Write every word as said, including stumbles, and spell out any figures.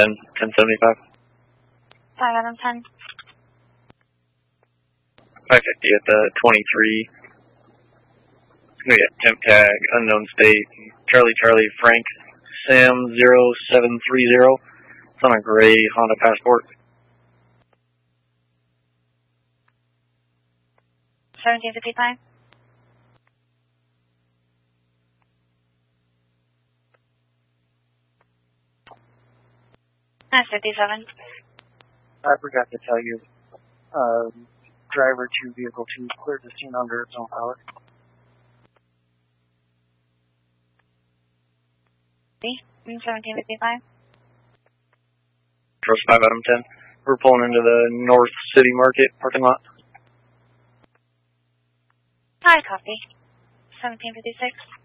ten, ten seventy-five. five Adam ten. five fifty at the twenty-three. Yeah, temp tag, unknown state, Charlie Charlie Frank, Sam zero seven three zero. It's on a gray Honda Passport. seventeen fifty-five. nine fifty-seven. I forgot to tell you, uh, driver two, vehicle two, cleared the scene under its own power. seventeen fifty-five. Trust five Adam ten. We're pulling into the North City Market parking lot. Hi, copy. seventeen fifty-six.